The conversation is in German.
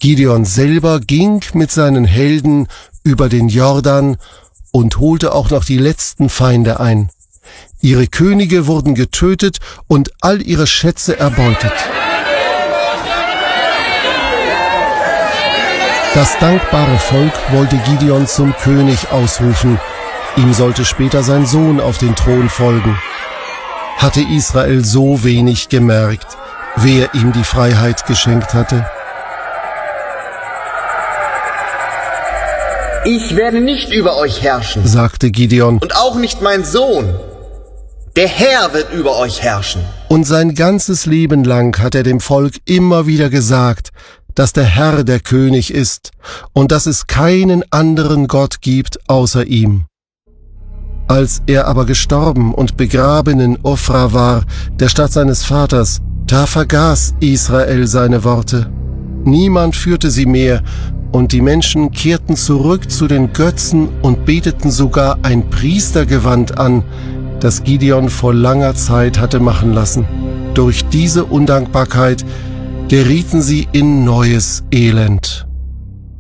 Gideon selber ging mit seinen Helden über den Jordan und holte auch noch die letzten Feinde ein. Ihre Könige wurden getötet und all ihre Schätze erbeutet. Das dankbare Volk wollte Gideon zum König ausrufen. Ihm sollte später sein Sohn auf den Thron folgen. Hatte Israel so wenig gemerkt, wer ihm die Freiheit geschenkt hatte? Ich werde nicht über euch herrschen, sagte Gideon. und auch nicht mein Sohn. Der Herr wird über euch herrschen. Und sein ganzes Leben lang hat er dem Volk immer wieder gesagt, dass der Herr der König ist und dass es keinen anderen Gott gibt außer ihm. Als er aber gestorben und begraben in Ofra war, der Stadt seines Vaters, da vergaß Israel seine Worte. Niemand führte sie mehr, und die Menschen kehrten zurück zu den Götzen und beteten sogar ein Priestergewand an, das Gideon vor langer Zeit hatte machen lassen. Durch diese Undankbarkeit gerieten sie in neues Elend.